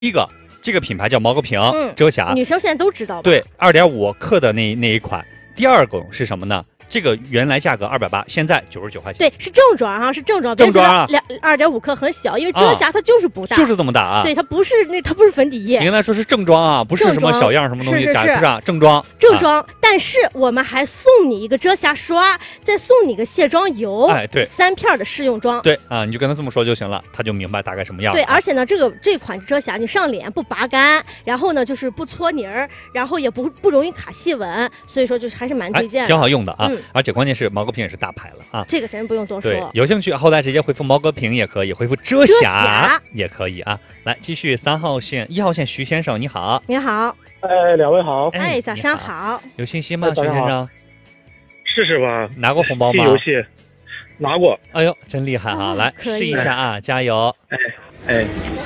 第一个，这个品牌叫毛戈平遮瑕， 女生现在都知道吧？ 对，2.5克的那一款。第二个是什么呢？这个原来价格280，现在99块钱。 对，是正装啊，是正装。 正装啊 ，2.5克很小，因为遮瑕它就是不大， 就是这么大啊。 对，它不是粉底液。 你跟他说是正装啊，不是什么小样什么东西，不是啊，正装。 正装，但是我们还送你一个遮瑕刷，再送你一个卸妆油， 哎，对 ，3片的试用装。 对啊，你就跟他这么说就行了，他就明白大概什么样。 对，而且呢，这款遮瑕你上脸不拔干，然后呢就是不搓泥儿，然后也不容易卡细纹，所以说就是还是蛮推荐的， 挺好用的啊。而且关键是毛戈平也是大牌了啊， 这个真不用多说。 对，有兴趣后台直接回复毛戈平也可以，回复遮瑕也可以啊。来，继续1号线徐先生，你好。 你好。 两位好。 早上好。 有信息吗，徐先生？ 试试吧。 拿过红包吗？ 游戏拿过。 哎呦，真厉害哈！来试一下啊，加油！ 哎。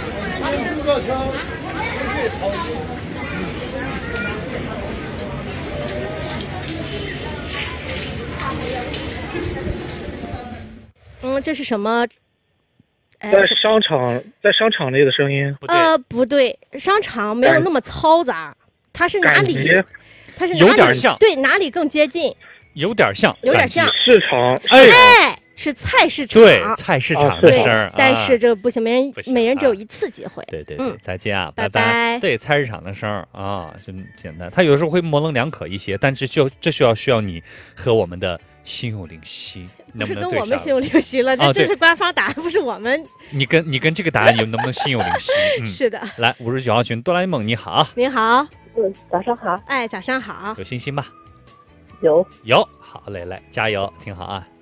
这是什么？ 在商场内的声音。 不对，商场没有那么嘈杂，它是哪里？它是有点像， 对，哪里更接近？ 有点像。 市场。 是菜市场。 对，菜市场的声儿。 但是这个不行，每人只有一次机会。 对，再见啊， 拜拜。 对，菜市场的声儿啊，真简单。它有时候会模棱两可一些，但是这需要你和我们的心有灵犀，能不能对上？ 不是跟我们心有灵犀了，这是官方答案，不是我们。 你跟这个答案，你能不能心有灵犀？ 是的。 来，59号群，哆啦 A 梦你好。 你好。 早上好。 早上好。 有信心吗？ 有。 好嘞，来加油，挺好啊。